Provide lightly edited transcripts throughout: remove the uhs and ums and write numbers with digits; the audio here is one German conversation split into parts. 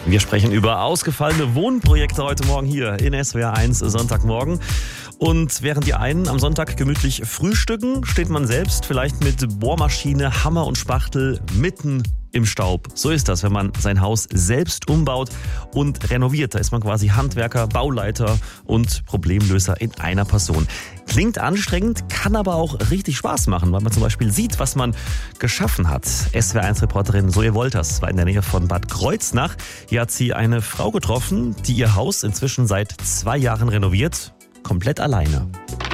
Wir sprechen über ausgefallene Wohnprojekte heute Morgen hier in SWR 1 Sonntagmorgen. Und während die einen am Sonntag gemütlich frühstücken, steht man selbst vielleicht mit Bohrmaschine, Hammer und Spachtel mitten im Staub. So ist das, wenn man sein Haus selbst umbaut und renoviert. Da ist man quasi Handwerker, Bauleiter und Problemlöser in einer Person. Klingt anstrengend, kann aber auch richtig Spaß machen, weil man zum Beispiel sieht, was man geschaffen hat. SWR1-Reporterin Zoe Wolters war in der Nähe von Bad Kreuznach. Hier hat sie eine Frau getroffen, die ihr Haus inzwischen seit 2 Jahren renoviert. Komplett alleine.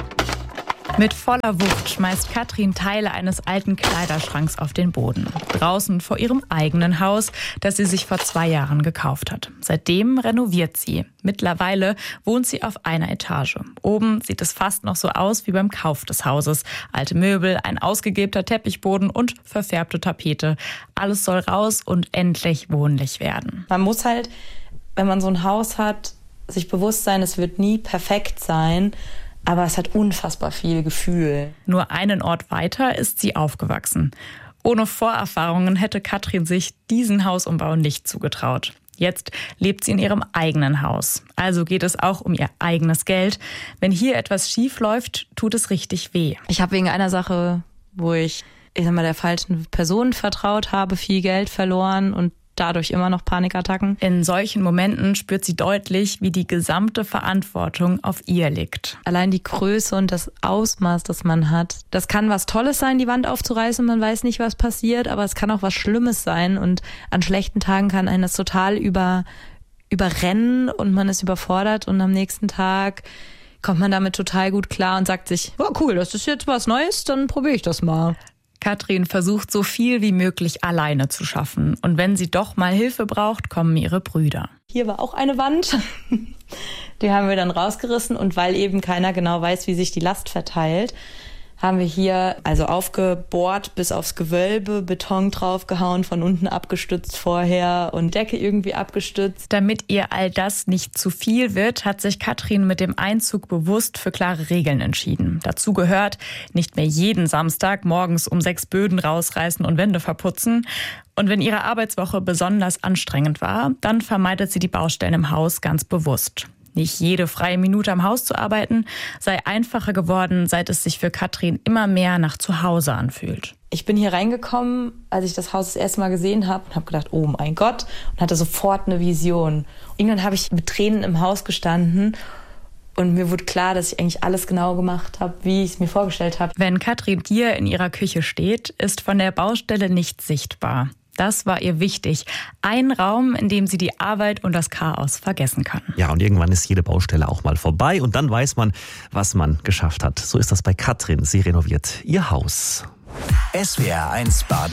Mit voller Wucht schmeißt Katrin Teile eines alten Kleiderschranks auf den Boden. Draußen vor ihrem eigenen Haus, das sie sich vor 2 Jahren gekauft hat. Seitdem renoviert sie. Mittlerweile wohnt sie auf einer Etage. Oben sieht es fast noch so aus wie beim Kauf des Hauses. Alte Möbel, ein ausgeklebter Teppichboden und verfärbte Tapete. Alles soll raus und endlich wohnlich werden. Man muss halt, wenn man so ein Haus hat, sich bewusst sein, es wird nie perfekt sein. Aber es hat unfassbar viel Gefühl. Nur einen Ort weiter ist sie aufgewachsen. Ohne Vorerfahrungen hätte Katrin sich diesen Hausumbau nicht zugetraut. Jetzt lebt sie in ihrem eigenen Haus. Also geht es auch um ihr eigenes Geld. Wenn hier etwas schief läuft, tut es richtig weh. Ich habe wegen einer Sache, wo ich der falschen Person vertraut habe, viel Geld verloren und dadurch immer noch Panikattacken. In solchen Momenten spürt sie deutlich, wie die gesamte Verantwortung auf ihr liegt. Allein die Größe und das Ausmaß, das man hat. Das kann was Tolles sein, die Wand aufzureißen, man weiß nicht, was passiert, aber es kann auch was Schlimmes sein und an schlechten Tagen kann einen das total überrennen und man ist überfordert und am nächsten Tag kommt man damit total gut klar und sagt sich, oh cool, das ist jetzt was Neues, dann probiere ich das mal. Katrin versucht, so viel wie möglich alleine zu schaffen. Und wenn sie doch mal Hilfe braucht, kommen ihre Brüder. Hier war auch eine Wand. Die haben wir dann rausgerissen. Und weil eben keiner genau weiß, wie sich die Last verteilt, haben wir hier also aufgebohrt bis aufs Gewölbe, Beton draufgehauen, von unten abgestützt vorher und Decke irgendwie abgestützt. Damit ihr all das nicht zu viel wird, hat sich Katrin mit dem Einzug bewusst für klare Regeln entschieden. Dazu gehört, nicht mehr jeden Samstag morgens um 6 Böden rausreißen und Wände verputzen. Und wenn ihre Arbeitswoche besonders anstrengend war, dann vermeidet sie die Baustellen im Haus ganz bewusst. Nicht jede freie Minute am Haus zu arbeiten, sei einfacher geworden, seit es sich für Katrin immer mehr nach Zuhause anfühlt. Ich bin hier reingekommen, als ich das Haus das erste Mal gesehen habe und habe gedacht, oh mein Gott, und hatte sofort eine Vision. Irgendwann habe ich mit Tränen im Haus gestanden und mir wurde klar, dass ich eigentlich alles genau gemacht habe, wie ich es mir vorgestellt habe. Wenn Katrin hier in ihrer Küche steht, ist von der Baustelle nichts sichtbar. Das war ihr wichtig. Ein Raum, in dem sie die Arbeit und das Chaos vergessen kann. Ja, und irgendwann ist jede Baustelle auch mal vorbei und dann weiß man, was man geschafft hat. So ist das bei Katrin. Sie renoviert ihr Haus. SWR 1 Baden.